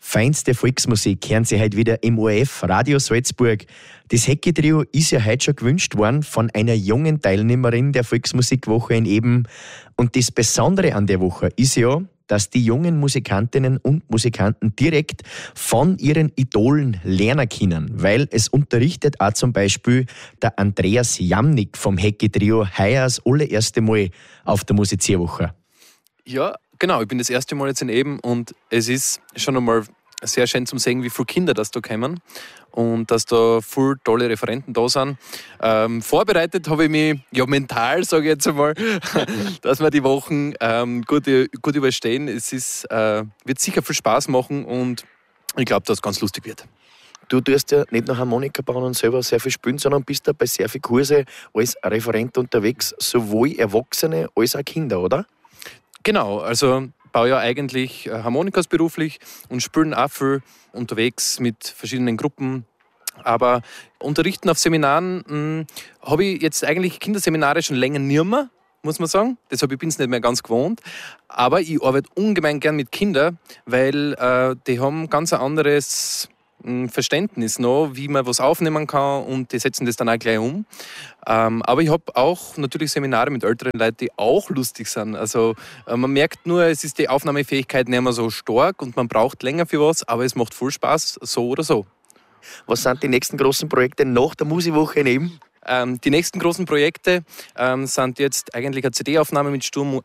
Feinste Volksmusik hören Sie heute wieder im ORF Radio Salzburg. Das Hecki-Trio ist ja heute schon gewünscht worden von einer jungen Teilnehmerin der Volksmusikwoche in Eben. Und das Besondere an der Woche ist ja, dass die jungen Musikantinnen und Musikanten direkt von ihren Idolen lernen können, weil es unterrichtet auch zum Beispiel der Andreas Jamnik vom Hecki-Trio heuer das allererste Mal auf der Musizierwoche. Ja, genau, ich bin das erste Mal jetzt in Eben und es ist schon einmal sehr schön zum sehen, wie viele Kinder das da kommen und dass da viele tolle Referenten da sind. Vorbereitet habe ich mich, ja mental sage ich jetzt einmal, dass wir die Wochen gut überstehen. Es wird sicher viel Spaß machen und ich glaube, dass es ganz lustig wird. Du tust ja nicht nur Harmonika bauen und selber sehr viel spielen, sondern bist da bei sehr vielen Kurse als Referent unterwegs, sowohl Erwachsene als auch Kinder, oder? Genau, also baue ja eigentlich Harmonikas beruflich und spielen auch viel unterwegs mit verschiedenen Gruppen. Aber unterrichten auf Seminaren habe ich jetzt eigentlich Kinderseminare schon länger nicht mehr, muss man sagen. Deshalb bin ich es nicht mehr ganz gewohnt. Aber ich arbeite ungemein gern mit Kindern, weil die haben ganz ein anderes Verständnis noch, wie man was aufnehmen kann und die setzen das dann auch gleich um. Aber ich habe auch natürlich Seminare mit älteren Leuten, die auch lustig sind. Also man merkt nur, es ist die Aufnahmefähigkeit nicht mehr so stark und man braucht länger für was, aber es macht viel Spaß, so oder so. Was sind die nächsten großen Projekte nach der Musikwoche in Eben? Die nächsten großen Projekte sind jetzt eigentlich eine CD-Aufnahme mit Sturm